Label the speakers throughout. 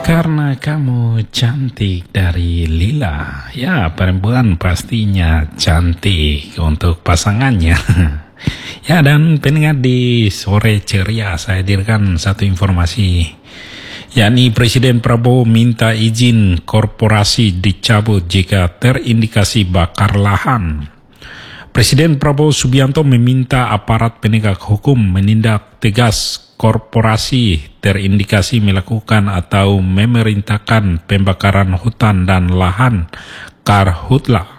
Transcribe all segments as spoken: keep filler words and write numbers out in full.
Speaker 1: Karena kamu cantik dari Lila. Ya, perempuan pastinya cantik untuk pasangannya. Ya, dan pendengar di sore ceria, saya hadirkan satu informasi, yakni Presiden Prabowo minta izin korporasi dicabut jika terindikasi bakar lahan. Presiden Prabowo Subianto meminta aparat penegak hukum menindak tegas korporasi terindikasi melakukan atau memerintahkan pembakaran hutan dan lahan karhutla.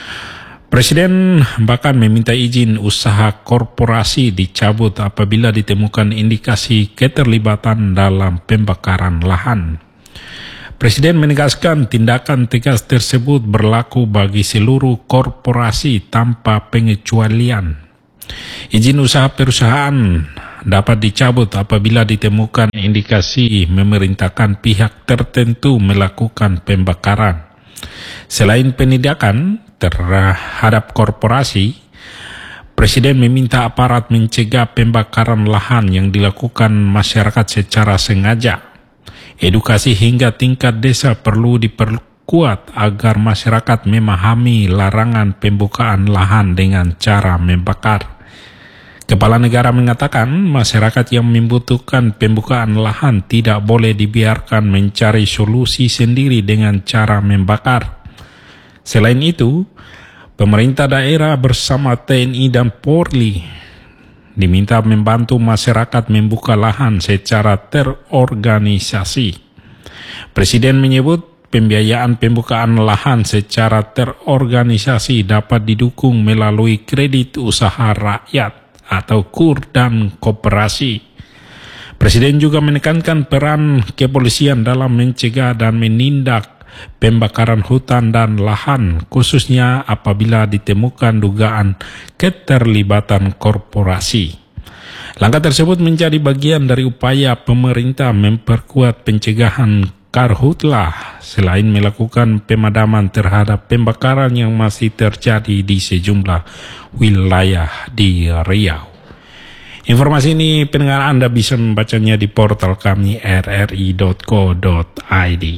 Speaker 1: Presiden bahkan meminta izin usaha korporasi dicabut apabila ditemukan indikasi keterlibatan dalam pembakaran lahan. Presiden menegaskan tindakan tegas tersebut berlaku bagi seluruh korporasi tanpa pengecualian. Izin usaha perusahaan dapat dicabut apabila ditemukan indikasi memerintahkan pihak tertentu melakukan pembakaran. Selain penindakan terhadap korporasi, Presiden meminta aparat mencegah pembakaran lahan yang dilakukan masyarakat secara sengaja. Edukasi hingga tingkat desa perlu diperkuat agar masyarakat memahami larangan pembukaan lahan dengan cara membakar. Kepala negara mengatakan masyarakat yang membutuhkan pembukaan lahan tidak boleh dibiarkan mencari solusi sendiri dengan cara membakar. Selain itu, pemerintah daerah bersama T N I dan Polri diminta membantu masyarakat membuka lahan secara terorganisasi. Presiden menyebut pembiayaan pembukaan lahan secara terorganisasi dapat didukung melalui kredit usaha rakyat atau K U R dan koperasi. Presiden juga menekankan peran kepolisian dalam mencegah dan menindak pembakaran hutan dan lahan, khususnya apabila ditemukan dugaan keterlibatan korporasi. Langkah tersebut menjadi bagian dari upaya pemerintah memperkuat pencegahan karhutlah selain melakukan pemadaman terhadap pembakaran yang masih terjadi di sejumlah wilayah di Riau. Informasi ini pendengar Anda bisa membacanya di portal kami r r i dot co dot i d.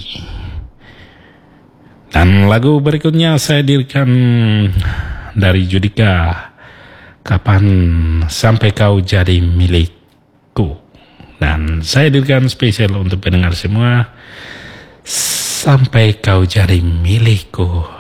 Speaker 1: Dan lagu berikutnya saya hadirkan dari Judika, Kapan Sampai Kau Jadi Milikku. Dan saya hadirkan spesial untuk pendengar semua, Sampai Kau Jadi Milikku.